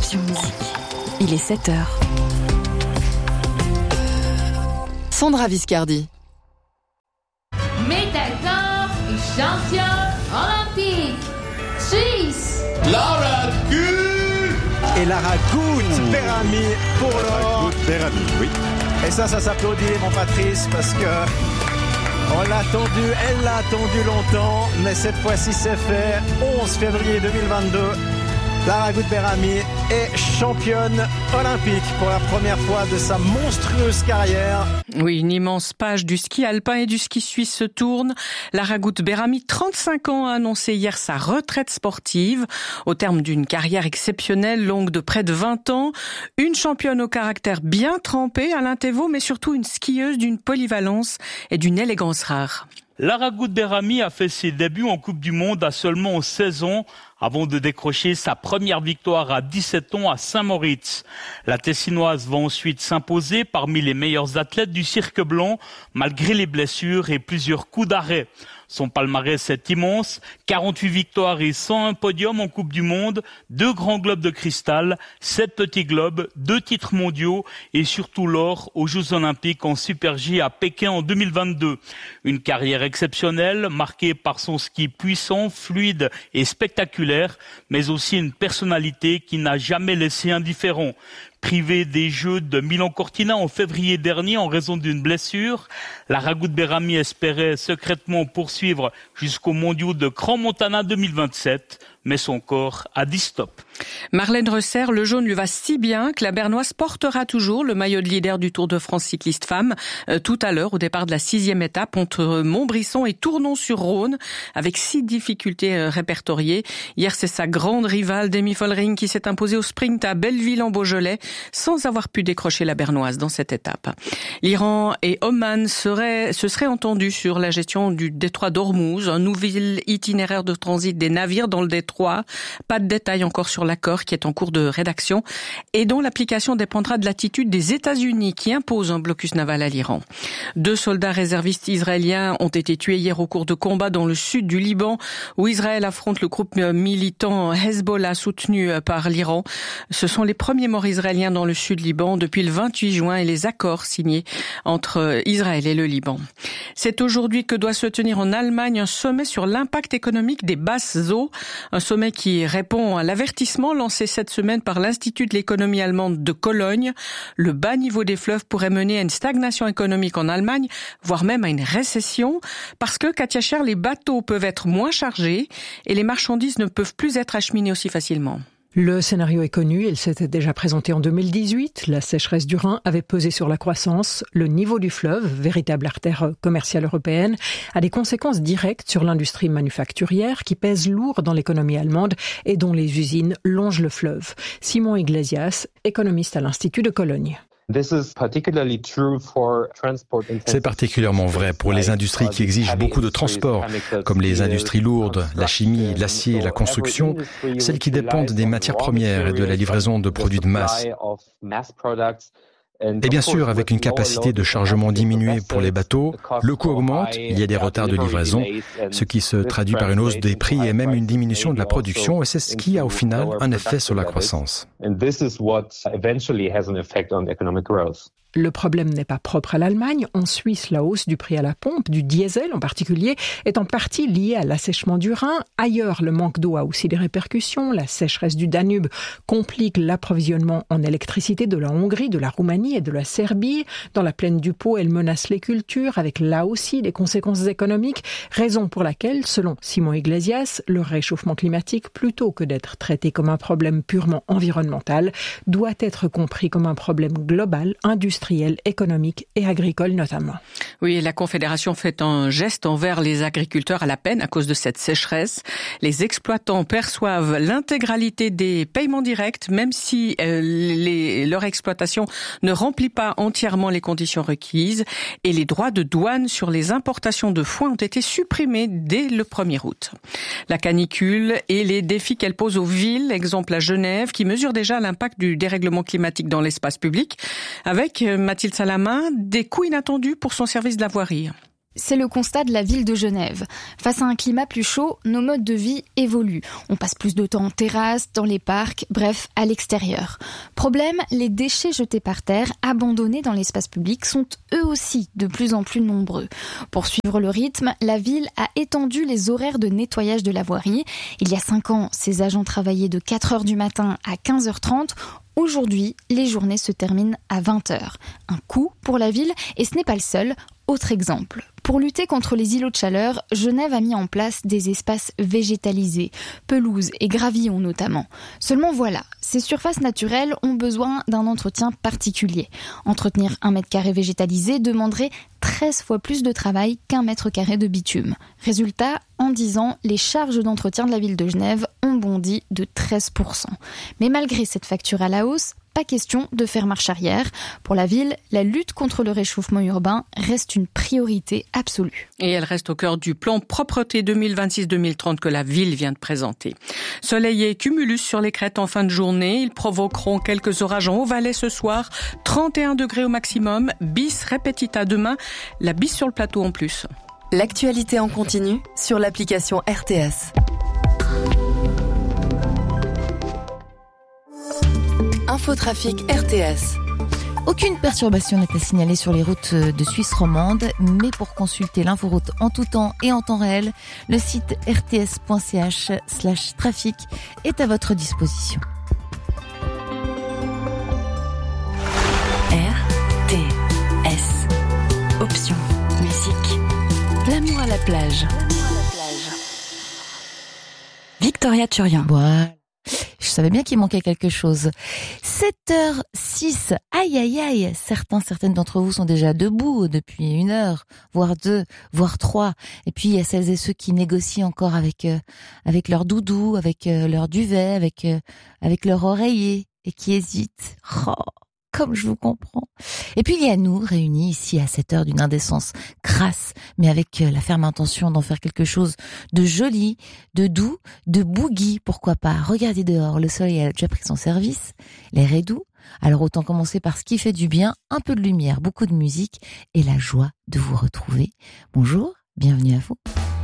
Conception Musique. Il est 7h. Sandra Viscardi. Médaille d'or et champion olympique suisse. Lara Gut. Et Lara Gut Berami pour l'or. Berami, oui. Et ça s'applaudit, mon Patrice, parce que on l'a attendu, elle l'a attendu longtemps, mais cette fois-ci c'est fait. 11 février 2022, Lara Gut Berami est championne olympique pour la première fois de sa monstrueuse carrière. Oui, une immense page du ski alpin et du ski suisse se tourne. Lara Gut Berami, 35 ans, a annoncé hier sa retraite sportive. Au terme d'une carrière exceptionnelle, longue de près de 20 ans. Une championne au caractère bien trempé, Alain Thévault, mais surtout une skieuse d'une polyvalence et d'une élégance rare. Lara Gut Berami a fait ses débuts en Coupe du Monde à seulement 16 ans avant de décrocher sa première victoire à 17 ans à Saint-Moritz. La Tessinoise va ensuite s'imposer parmi les meilleurs athlètes du cirque blanc malgré les blessures et plusieurs coups d'arrêt. Son palmarès est immense, 48 victoires et 101 podiums en Coupe du Monde, 2 grands globes de cristal, 7 petits globes, 2 titres mondiaux et surtout l'or aux Jeux Olympiques en Super G à Pékin en 2022. Une carrière exceptionnelle, marquée par son ski puissant, fluide et spectaculaire, mais aussi une personnalité qui n'a jamais laissé indifférent. Privée des Jeux de Milan-Cortina en février dernier en raison d'une blessure, Lara Gut Berami espérait secrètement poursuivre jusqu'aux mondiaux de Crans-Montana 2027, mais son corps a dit stop. Marlène Reusser, le jaune lui va si bien que la Bernoise portera toujours le maillot de leader du Tour de France cycliste femme tout à l'heure au départ de la 6e étape entre Montbrisson et Tournon-sur-Rhône avec 6 difficultés répertoriées. Hier, c'est sa grande rivale Demi Vollering qui s'est imposée au sprint à Belleville en Beaujolais sans avoir pu décrocher la Bernoise dans cette étape. L'Iran et Oman se seraient entendus sur la gestion du détroit d'Ormuz, un nouvel itinéraire de transit des navires dans le détroit. Pas de détails encore sur l'accord qui est en cours de rédaction et dont l'application dépendra de l'attitude des États-Unis qui imposent un blocus naval à l'Iran. 2 soldats réservistes israéliens ont été tués hier au cours de combats dans le sud du Liban où Israël affronte le groupe militant Hezbollah soutenu par l'Iran. Ce sont les premiers morts israéliens dans le sud Liban depuis le 28 juin et les accords signés entre Israël et le Liban. C'est aujourd'hui que doit se tenir en Allemagne un sommet sur l'impact économique des basses eaux. Un sommet qui répond à l'avertissement lancé cette semaine par l'Institut de l'économie allemande de Cologne. Le bas niveau des fleuves pourrait mener à une stagnation économique en Allemagne, voire même à une récession, parce que, Katia Scher, les bateaux peuvent être moins chargés et les marchandises ne peuvent plus être acheminées aussi facilement. Le scénario est connu, il s'était déjà présenté en 2018. La sécheresse du Rhin avait pesé sur la croissance. Le niveau du fleuve, véritable artère commerciale européenne, a des conséquences directes sur l'industrie manufacturière qui pèse lourd dans l'économie allemande et dont les usines longent le fleuve. Simon Iglesias, économiste à l'Institut de Cologne. C'est particulièrement vrai pour les industries qui exigent beaucoup de transport, comme les industries lourdes, la chimie, l'acier, la construction, celles qui dépendent des matières premières et de la livraison de produits de masse. Et bien sûr, avec une capacité de chargement diminuée pour les bateaux, le coût augmente, il y a des retards de livraison, ce qui se traduit par une hausse des prix et même une diminution de la production, et c'est ce qui a au final un effet sur la croissance. Le problème n'est pas propre à l'Allemagne. En Suisse, la hausse du prix à la pompe, du diesel en particulier, est en partie liée à l'assèchement du Rhin. Ailleurs, le manque d'eau a aussi des répercussions. La sécheresse du Danube complique l'approvisionnement en électricité de la Hongrie, de la Roumanie et de la Serbie. Dans la plaine du Pô, elle menace les cultures, avec là aussi des conséquences économiques, raison pour laquelle, selon Simon Iglesias, le réchauffement climatique, plutôt que d'être traité comme un problème purement environnemental, doit être compris comme un problème global, industriel, économique et agricole notamment. Oui, la Confédération fait un geste envers les agriculteurs à la peine à cause de cette sécheresse. Les exploitants perçoivent l'intégralité des paiements directs, même si leur exploitation ne remplit pas entièrement les conditions requises. Et les droits de douane sur les importations de foin ont été supprimés dès le 1er août. La canicule et les défis qu'elle pose aux villes, exemple à Genève, qui mesure déjà l'impact du dérèglement climatique dans l'espace public, avec Mathilde Salamin, des coûts inattendus pour son service de la voirie. C'est le constat de la ville de Genève. Face à un climat plus chaud, nos modes de vie évoluent. On passe plus de temps en terrasse, dans les parcs, bref, à l'extérieur. Problème, les déchets jetés par terre, abandonnés dans l'espace public, sont eux aussi de plus en plus nombreux. Pour suivre le rythme, la ville a étendu les horaires de nettoyage de la voirie. Il y a 5 ans, ses agents travaillaient de 4h du matin à 15h30. Aujourd'hui, les journées se terminent à 20h. Un coût pour la ville, et ce n'est pas le seul. Autre exemple. Pour lutter contre les îlots de chaleur, Genève a mis en place des espaces végétalisés, pelouses et gravillons notamment. Seulement voilà, ces surfaces naturelles ont besoin d'un entretien particulier. Entretenir 1 mètre carré végétalisé demanderait 13 fois plus de travail qu'1 mètre carré de bitume. Résultat, en 10 ans, les charges d'entretien de la ville de Genève ont bondi de 13%. Mais malgré cette facture à la hausse, pas question de faire marche arrière. Pour la ville, la lutte contre le réchauffement urbain reste une priorité absolue. Et elle reste au cœur du plan propreté 2026-2030 que la ville vient de présenter. Soleil et cumulus sur les crêtes en fin de journée. Ils provoqueront quelques orages en Haut-Valais ce soir. 31 degrés au maximum. Bis repetita demain. La bis sur le plateau en plus. L'actualité en continu sur l'application RTS. Infotrafic RTS. Aucune perturbation n'est à signaler sur les routes de Suisse romande, mais pour consulter l'inforoute en tout temps et en temps réel, le site rts.ch/trafic est à votre disposition. RTS. Option. Musique. L'amour à la plage. Victoria Turian. Voilà. Je savais bien qu'il manquait quelque chose. 7h06. Aïe, aïe, aïe. Certaines d'entre vous sont déjà debout depuis 1 heure, voire 2, voire 3. Et puis, il y a celles et ceux qui négocient encore avec leur doudou, avec leur duvet, avec leur oreiller et qui hésitent. Oh, comme je vous comprends. Et puis, il y a nous, réunis ici à 7 heures d'une indécence crasse, mais avec la ferme intention d'en faire quelque chose de joli, de doux, de boogie, pourquoi pas. Regardez dehors, le soleil a déjà pris son service, l'air est doux, alors autant commencer par ce qui fait du bien, un peu de lumière, beaucoup de musique et la joie de vous retrouver. Bonjour, bienvenue à vous.